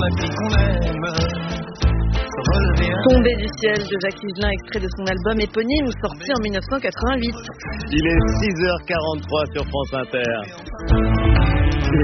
vie qu'on aime. Tombé du ciel de Jacques Higelin, extrait de son album éponyme sorti en 1988. Il est 6h43 sur France Inter. Le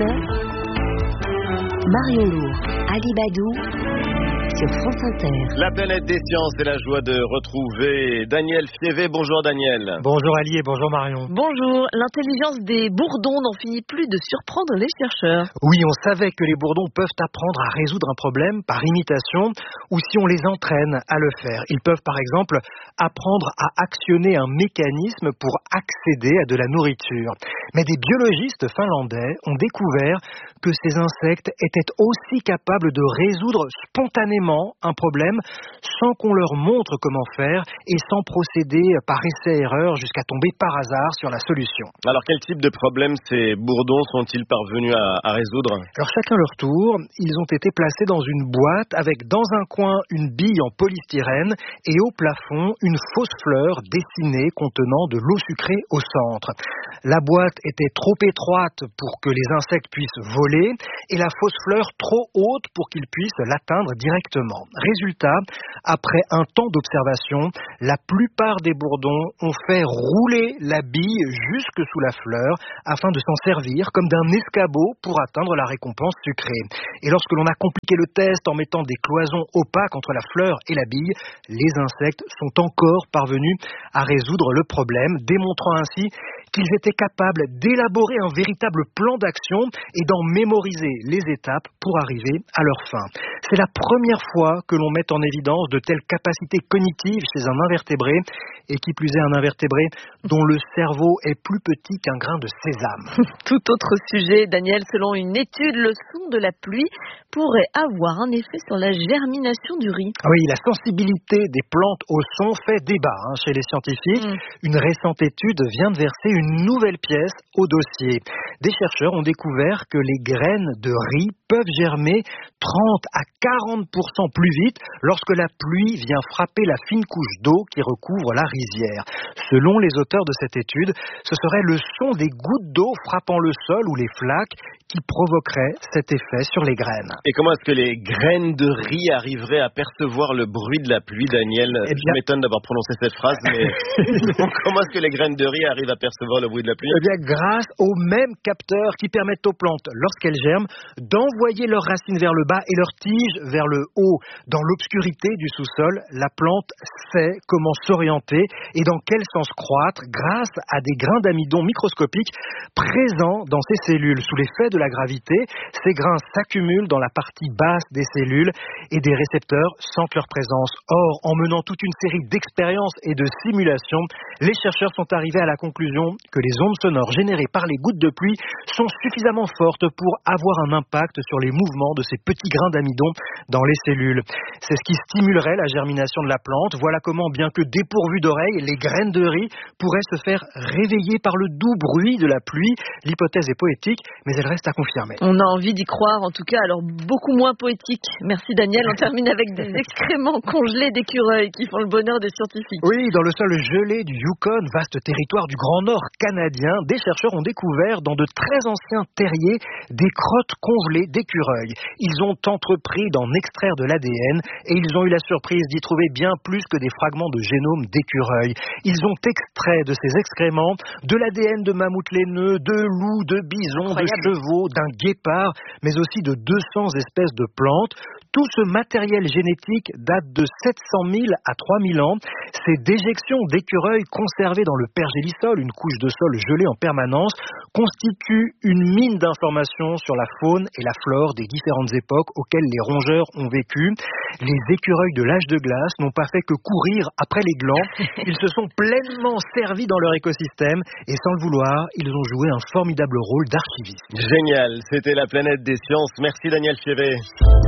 6-9, Marion Lourd, Ali Badou, sur France Inter. La planète des sciences et la joie de retrouver Daniel Fievé. Bonjour Daniel. Bonjour Ali et bonjour Marion. Bonjour, l'intelligence des bourdons n'en finit plus de surprendre les chercheurs. Oui, on savait que les bourdons peuvent apprendre à résoudre un problème par imitation ou si on les entraîne à le faire. Ils peuvent par exemple apprendre à actionner un mécanisme pour accéder à de la nourriture. Mais des biologistes finlandais ont découvert que ces insectes étaient aussi capables de résoudre spontanément un problème sans qu'on leur montre comment faire et sans procéder par essai-erreur jusqu'à tomber par hasard sur la solution. Alors quel type de problème ces bourdons sont-ils parvenus à résoudre ? Alors chacun leur tour, ils ont été placés dans une boîte avec dans un coin une bille en polystyrène et au plafond une fausse fleur dessinée contenant de l'eau sucrée au centre. La boîte était trop étroite pour que les insectes puissent voler et la fausse fleur trop haute pour qu'ils puissent l'atteindre directement. Résultat, après un temps d'observation, la plupart des bourdons ont fait rouler la bille jusque sous la fleur afin de s'en servir comme d'un escabeau pour atteindre la récompense sucrée. Et lorsque l'on a compliqué le test en mettant des cloisons opaques entre la fleur et la bille, les insectes sont encore parvenus à résoudre le problème, démontrant ainsi qu'ils étaient capables d'élaborer un véritable plan d'action et d'en mémoriser les étapes pour arriver à leur fin. C'est la première fois que l'on met en évidence de telles capacités cognitives chez un invertébré, et qui plus est un invertébré dont le cerveau est plus petit qu'un grain de sésame. Tout autre sujet, Daniel, selon une étude, le son de la pluie pourrait avoir un effet sur la germination du riz. Oui, la sensibilité des plantes au son fait débat chez les scientifiques. Une récente étude vient de verser une nouvelle pièce au dossier. Des chercheurs ont découvert que les graines de riz peuvent germer 30 à 40% plus vite lorsque la pluie vient frapper la fine couche d'eau qui recouvre la rizière. Selon les auteurs de cette étude, ce serait le son des gouttes d'eau frappant le sol ou les flaques qui provoquerait cet effet sur les graines. Et comment est-ce que les graines de riz arriveraient à percevoir le bruit de la pluie, Daniel ? Je m'étonne d'avoir prononcé cette phrase, mais comment est-ce que les graines de riz arrivent à percevoir le bruit de la pluie ? Eh bien, grâce aux mêmes capteurs qui permettent aux plantes, lorsqu'elles germent, d'envoyer leurs racines vers le bas et leurs tiges vers le haut. Dans l'obscurité du sous-sol, la plante sait comment s'orienter et dans quel sens croître grâce à des grains d'amidon microscopiques présents dans ces cellules. Sous l'effet de la gravité, ces grains s'accumulent dans la partie basse des cellules et des récepteurs sentent leur présence. Or, en menant toute une série d'expériences et de simulations, les chercheurs sont arrivés à la conclusion que les ondes sonores générées par les gouttes de pluie sont suffisamment fortes pour avoir un impact sur les mouvements de ces petits grains d'amidon dans les cellules. C'est ce qui stimulerait la germination de la plante. Voilà comment, bien que dépourvues d'oreilles, les graines de riz pourraient se faire réveiller par le doux bruit de la pluie. L'hypothèse est poétique, mais elle reste à confirmer. On a envie d'y croire, en tout cas, alors beaucoup moins poétique. Merci Daniel, on termine avec des excréments congelés d'écureuils qui font le bonheur des scientifiques. Oui, dans le sol gelé du Yukon, vaste territoire du Grand Nord canadien, des chercheurs ont découvert dans de très anciens terriers des crottes congelées d'écureuils. Ils ont entrepris d'en extraire de l'ADN et ils ont eu la surprise d'y trouver bien plus que des fragments de génome d'écureuils. Ils ont extrait de ces excréments de l'ADN de mammouths laineux, de loups, de bisons, de chevaux, d'un guépard, mais aussi de 200 espèces de plantes. Tout ce matériel génétique date de 700 000 à 3000 ans. Ces déjections d'écureuils conservées dans le pergélisol, une couche de sol gelée en permanence, constituent une mine d'informations sur la faune et la flore des différentes époques auxquelles les rongeurs ont vécu. Les écureuils de l'âge de glace n'ont pas fait que courir après les glands. Ils se sont pleinement servis dans leur écosystème et sans le vouloir, ils ont joué un formidable rôle d'archiviste. Génial, c'était la planète des sciences. Merci Daniel Fievé.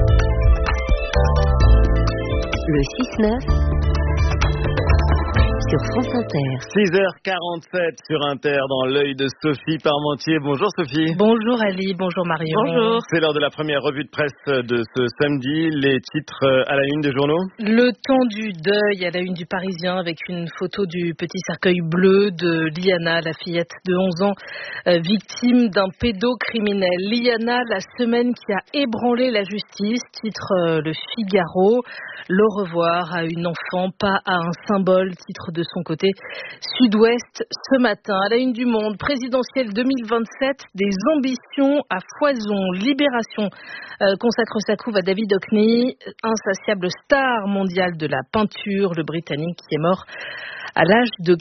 Le 6-9 sur France Inter. 6h47 sur Inter dans l'œil de Sophie Parmentier. Bonjour Sophie. Bonjour Ali, bonjour Marion. Bonjour. C'est l'heure de la première revue de presse de ce samedi. Les titres à la une des journaux. Le temps du deuil à la une du Parisien avec une photo du petit cercueil bleu de Liana, la fillette de 11 ans, victime d'un pédocriminel. Liana, la semaine qui a ébranlé la justice, titre Le Figaro. L'au revoir à une enfant, pas à un symbole, titre de son côté Sud-Ouest ce matin. À la une du Monde, présidentielle 2027, des ambitions à foison. Libération consacre sa couve à David Hockney, insatiable star mondiale de la peinture, le Britannique qui est mort à l'âge de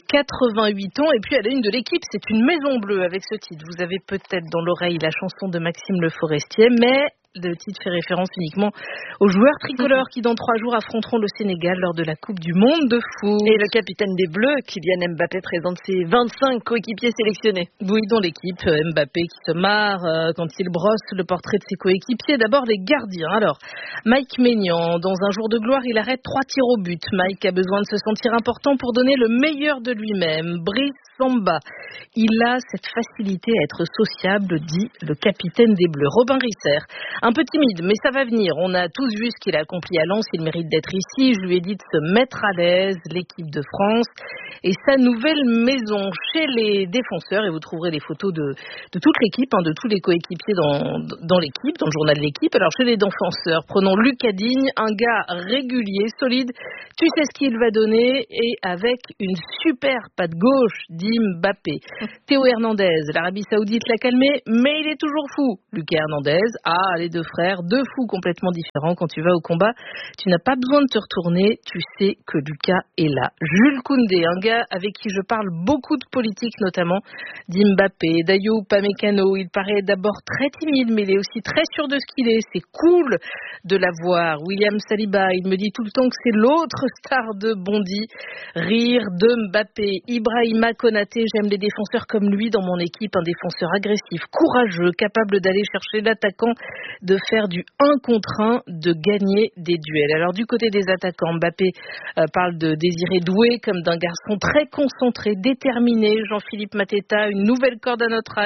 88 ans. Et puis à la une de l'Équipe, c'est une maison bleue avec ce titre. Vous avez peut-être dans l'oreille la chanson de Maxime Le Forestier, mais le titre fait référence uniquement aux joueurs tricolores qui dans 3 jours affronteront le Sénégal lors de la Coupe du Monde de foot. Et le capitaine des Bleus, Kylian Mbappé, présente ses 25 coéquipiers sélectionnés. Oui, dans l'équipe, Mbappé qui se marre quand il brosse le portrait de ses coéquipiers. D'abord les gardiens. Alors, Mike Maignan, dans un jour de gloire, il arrête 3 tirs au but. Mike a besoin de se sentir important pour donner le meilleur de lui-même. Brice Samba, il a cette facilité à être sociable, dit le capitaine des Bleus. Robin Risser, un peu timide, mais ça va venir. On a tous vu ce qu'il a accompli à Lens. Il mérite d'être ici. Je lui ai dit de se mettre à l'aise. L'équipe de France et sa nouvelle maison chez les défenseurs. Et vous trouverez les photos de toute l'équipe, de tous les coéquipiers dans l'équipe, dans le journal de l'équipe. Alors chez les défenseurs, prenons Lucas Digne, un gars régulier, solide. Tu sais ce qu'il va donner et avec une super patte gauche, dit Mbappé. Théo Hernandez, l'Arabie Saoudite l'a calmé, mais il est toujours fou. Lucas Hernandez, les 2 frères, 2 fous complètement différents. Quand tu vas au combat, tu n'as pas besoin de te retourner, tu sais que Lucas est là. Jules Koundé, un gars avec qui je parle beaucoup de politique notamment, dit Mbappé. Dayou Upamecano, il paraît d'abord très timide, mais il est aussi très sûr de ce qu'il est. C'est cool de l'avoir. William Saliba, il me dit tout le temps que c'est l'autre star de Bondy. Rire de Mbappé. Ibrahima Konaté, j'aime les défenseurs comme lui dans mon équipe, un défenseur agressif, courageux, capable d'aller chercher l'attaquant, de faire du 1 contre 1, de gagner des duels. Alors du côté des attaquants, Mbappé parle de Désiré Doué comme d'un garçon très concentré, déterminé. Jean-Philippe Mateta, une nouvelle corde à notre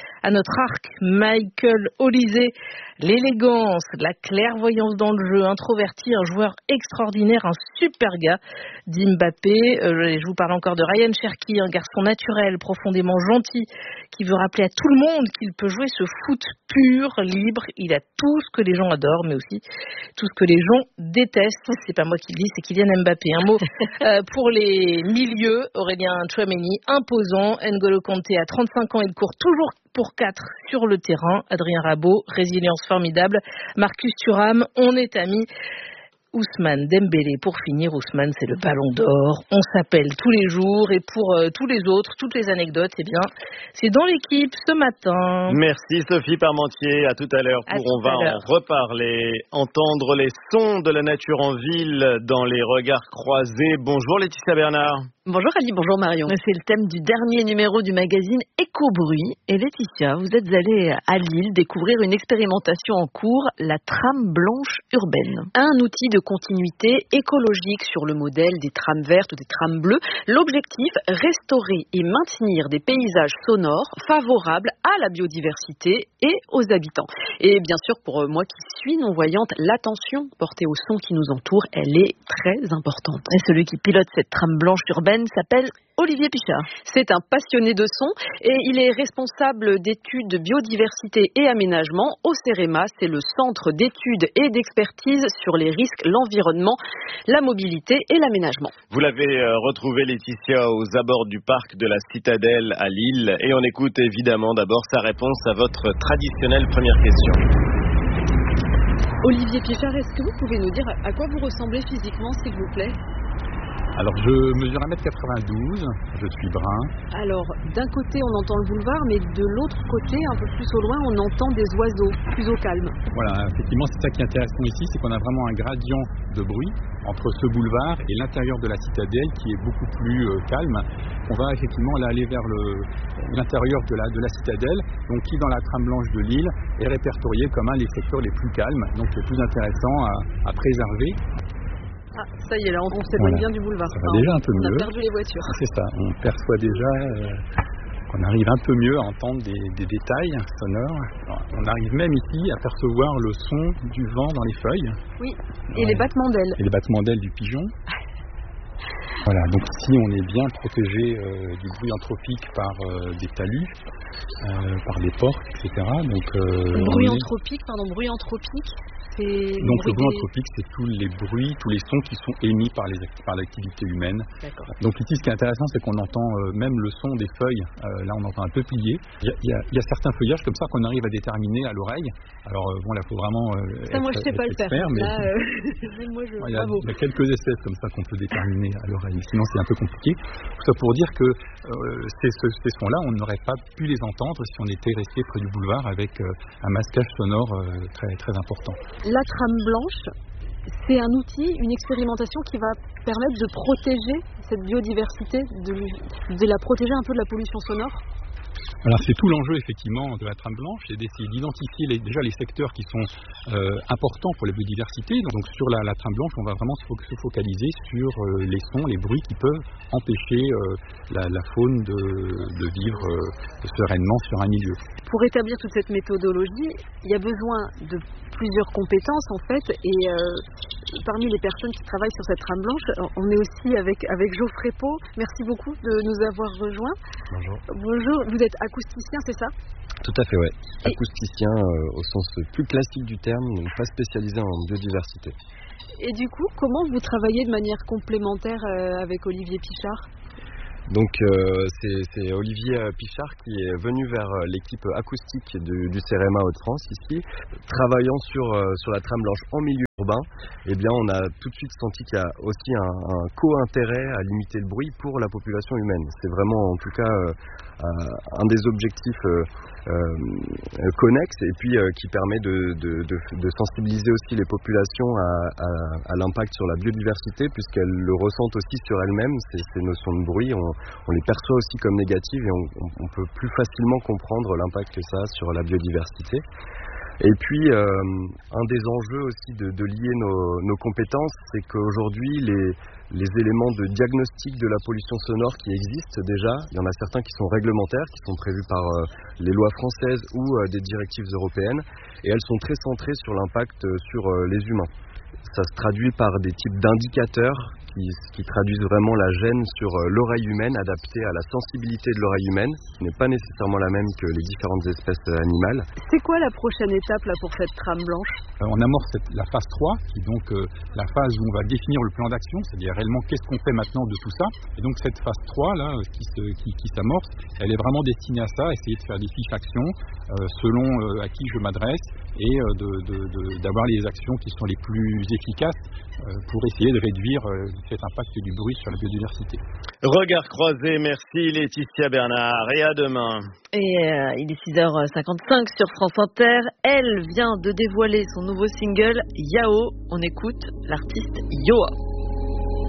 arc. Michael Olysée, l'élégance, la clairvoyance dans le jeu, introverti, un joueur extraordinaire, un super gars, dit Mbappé. Je vous parle encore de Ryan Cherki, un garçon naturel, profondément gentil, qui veut rappeler à tout le monde qu'il peut jouer ce foot pur, libre. Il a tout ce que les gens adorent, mais aussi tout ce que les gens détestent. C'est pas moi qui le dis, c'est Kylian Mbappé. Un mot pour les milieux. Aurélien Tchouaméni, imposant. N'Golo Kanté, à 35 ans, il court toujours pour 4 sur le terrain. Adrien Rabault, résilience formidable. Marcus Thuram, on est amis. Ousmane Dembélé, pour finir, Ousmane, c'est le ballon d'or. On s'appelle tous les jours et pour tous les autres, toutes les anecdotes, c'est dans l'équipe ce matin. Merci Sophie Parmentier, à tout à l'heure on va en reparler, entendre les sons de la nature en ville dans les regards croisés. Bonjour Laetitia Bernard. Bonjour Ali, bonjour Marion. C'est le thème du dernier numéro du magazine Éco-Bruit. Et Laetitia, vous êtes allée à Lille découvrir une expérimentation en cours, la trame blanche urbaine. Un outil de continuité écologique sur le modèle des trames vertes ou des trames bleues. L'objectif, restaurer et maintenir des paysages sonores favorables à la biodiversité et aux habitants. Et bien sûr, pour moi qui suis non-voyante, l'attention portée au son qui nous entoure, elle est très importante. Et celui qui pilote cette trame blanche urbaine s'appelle Olivier Pichard. C'est un passionné de son et il est responsable d'études de biodiversité et aménagement au CEREMA. C'est le centre d'études et d'expertise sur les risques, l'environnement, la mobilité et l'aménagement. Vous l'avez retrouvé Laetitia aux abords du parc de la Citadelle à Lille et on écoute évidemment d'abord sa réponse à votre traditionnelle première question. Olivier Pichard, est-ce que vous pouvez nous dire à quoi vous ressemblez physiquement, s'il vous plaît ? Alors je mesure 1m92, je suis brun. Alors d'un côté on entend le boulevard, mais de l'autre côté, un peu plus au loin, on entend des oiseaux, plus au calme. Voilà, effectivement c'est ça qui est intéressant ici, c'est qu'on a vraiment un gradient de bruit entre ce boulevard et l'intérieur de la citadelle qui est beaucoup plus calme. On va effectivement là aller vers l'intérieur de la citadelle, donc qui dans la trame blanche de Lille est répertorié comme un des secteurs les plus calmes, donc les plus intéressants à préserver. Ah, ça y est, là, on s'éloigne bien du boulevard. Ça va déjà un peu mieux. On a perdu les voitures. C'est ça, on perçoit déjà qu'on arrive un peu mieux à entendre des détails sonores. Alors, on arrive même ici à percevoir le son du vent dans les feuilles. Oui, et les battements d'ailes. Et les battements d'ailes du pigeon. Voilà, donc ici on est bien protégé du bruit anthropique par des talus, par des portes, etc. Donc, bruit anthropique, c'est... Donc le bruit anthropique, c'est tous les bruits, tous les sons qui sont émis par l'activité humaine. D'accord. Donc ici, ce qui est intéressant, c'est qu'on entend même le son des feuilles. Là, on entend un peu plier. Il y a certains feuillages comme ça qu'on arrive à déterminer à l'oreille. Alors bon, là, il faut vraiment ça, moi, je sais pas le faire. Mais là, il y a quelques espèces comme ça qu'on peut déterminer à l'oreille. Sinon, c'est un peu compliqué. Tout ça pour dire que ces sons-là, on n'aurait pas pu les entendre si on était resté près du boulevard avec un masquage sonore très, très important. La trame blanche, c'est un outil, une expérimentation qui va permettre de protéger cette biodiversité, de la protéger un peu de la pollution sonore. Alors c'est tout l'enjeu effectivement de la trame blanche, c'est d'essayer d'identifier déjà les secteurs qui sont importants pour la biodiversité. Donc sur la trame blanche, on va vraiment se focaliser sur les sons, les bruits qui peuvent empêcher la faune de vivre sereinement sur un milieu. Pour établir toute cette méthodologie, il y a besoin de plusieurs compétences en fait, et parmi les personnes qui travaillent sur cette trame blanche, on est aussi avec Geoffrey Pau. Merci beaucoup de nous avoir rejoints. Bonjour, vous êtes acousticien, c'est ça ? Tout à fait, ouais. Acousticien au sens plus classique du terme, donc pas spécialisé en biodiversité. Et du coup, comment vous travaillez de manière complémentaire avec Olivier Pichard ? Donc c'est Olivier Pichard qui est venu vers l'équipe acoustique du CEREMA Hauts-de-France ici, travaillant sur la trame blanche en milieu urbain. Eh bien, on a tout de suite senti qu'il y a aussi un co-intérêt à limiter le bruit pour la population humaine. C'est vraiment en tout cas un des objectifs connexes et puis qui permet de sensibiliser aussi les populations à l'impact sur la biodiversité, puisqu'elles le ressentent aussi sur elles-mêmes, ces notions de bruit. On les perçoit aussi comme négatives et on peut plus facilement comprendre l'impact que ça a sur la biodiversité. Et puis, un des enjeux aussi de lier nos compétences, c'est qu'aujourd'hui, les éléments de diagnostic de la pollution sonore qui existent déjà, il y en a certains qui sont réglementaires, qui sont prévus par les lois françaises ou des directives européennes, et elles sont très centrées sur l'impact sur les humains. Ça se traduit par des types d'indicateurs qui traduisent vraiment la gêne sur l'oreille humaine, adaptée à la sensibilité de l'oreille humaine, qui n'est pas nécessairement la même que les différentes espèces animales. C'est quoi la prochaine étape là, pour cette trame blanche ? On amorce la phase 3, qui est donc la phase où on va définir le plan d'action, c'est-à-dire réellement qu'est-ce qu'on fait maintenant de tout ça. Et donc cette phase 3 là, qui s'amorce, elle est vraiment destinée à ça, essayer de faire des fiches actions selon à qui je m'adresse et d'avoir les actions qui sont les plus efficaces pour essayer de réduire cet impact du bruit sur la biodiversité. Regard croisé, merci Laetitia Bernard, et à demain. Et il est 6h55 sur France Inter. Elle vient de dévoiler son nouveau single Yao. On écoute l'artiste Yoa.